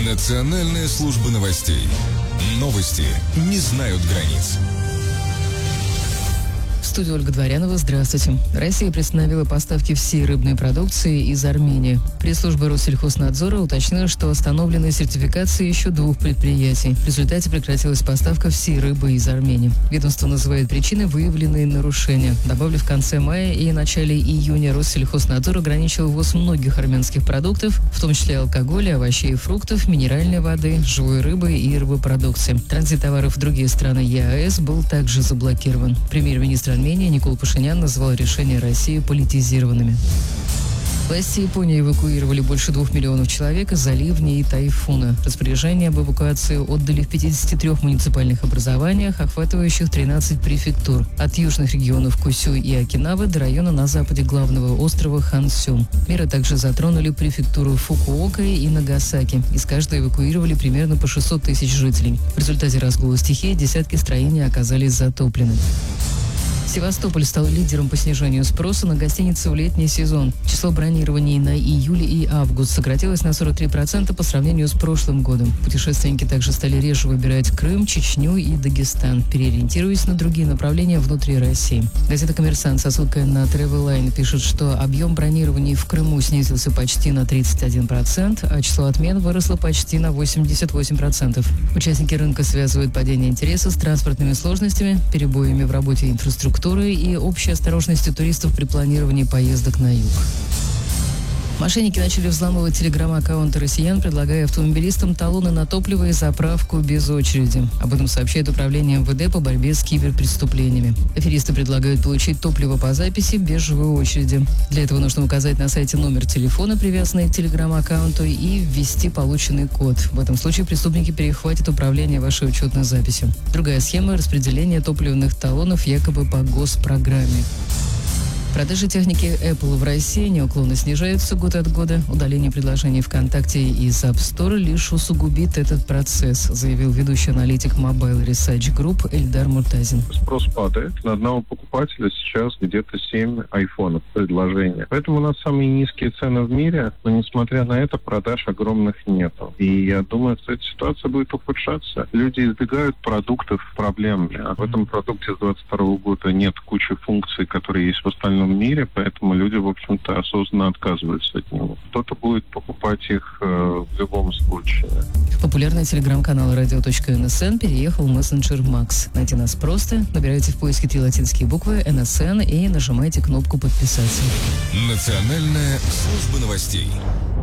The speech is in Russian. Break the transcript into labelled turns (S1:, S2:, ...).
S1: Национальная служба новостей. Новости не знают границ.
S2: В студии Ольга Дворянова. Здравствуйте. Россия приостановила поставки всей рыбной продукции из Армении. Пресс-служба Россельхознадзора уточнила, что остановлены сертификации еще 2 предприятий. В результате прекратилась поставка всей рыбы из Армении. Ведомство называет причиной выявленные нарушения. Добавлю, в конце мая и начале июня Россельхознадзор ограничил ввоз многих армянских продуктов, в том числе алкоголя, овощей и фруктов, минеральной воды, живой рыбы и рыбопродукции. Транзит товаров в другие страны ЕАЭС был также заблокирован. Премьер-министр Армении Никол Пашинян назвал решения России политизированными. Власти Японии эвакуировали больше 2 миллионов человек из-за ливней и тайфуна. Распоряжение об эвакуации отдали в 53 муниципальных образованиях, охватывающих 13 префектур. От южных регионов Кусю и Окинавы до района на западе главного острова Хансю. Меры также затронули префектуру Фукуока и Нагасаки. Из каждой эвакуировали примерно по 600 тысяч жителей. В результате разгула стихии десятки строений оказались затоплены. Севастополь стал лидером по снижению спроса на гостиницы в летний сезон. Число бронирований на июль и август сократилось на 43% по сравнению с прошлым годом. Путешественники также стали реже выбирать Крым, Чечню и Дагестан, переориентируясь на другие направления внутри России. Газета «Коммерсант» со ссылкой на Travelline пишет, что объем бронирований в Крыму снизился почти на 31%, а число отмен выросло почти на 88%. Участники рынка связывают падение интереса с транспортными сложностями, перебоями в работе инфраструктуры и общей осторожностью туристов при планировании поездок на юг. Мошенники начали взламывать телеграм-аккаунты россиян, предлагая автомобилистам талоны на топливо и заправку без очереди. Об этом сообщает Управление МВД по борьбе с киберпреступлениями. Аферисты предлагают получить топливо по записи без живой очереди. Для этого нужно указать на сайте номер телефона, привязанный к телеграм-аккаунту, и ввести полученный код. В этом случае преступники перехватят управление вашей учетной записью. Другая схема – распределение топливных талонов якобы по госпрограмме. Продажи техники Apple в России неуклонно снижаются год от года. Удаление предложений ВКонтакте из App Store лишь усугубит этот процесс, заявил ведущий аналитик Mobile Research Group Эльдар Муртазин.
S3: Спрос падает. На одного покупателя сейчас где-то 7 айфонов предложения. Поэтому у нас самые низкие цены в мире, но несмотря на это продаж огромных нету. И я думаю, что эта ситуация будет ухудшаться. Люди избегают продуктов проблемных. А в этом продукте с 2022 года нет кучи функций, которые есть в остальном мире, поэтому люди, в общем-то, осознанно отказываются от него. Кто-то будет покупать их в любом случае.
S2: Популярный телеграм-канал radio.nsn переехал в мессенджер Max. Найти нас просто. Набирайте в поиске 3 латинские буквы NSN и нажимайте кнопку «Подписаться».
S1: Национальная служба новостей.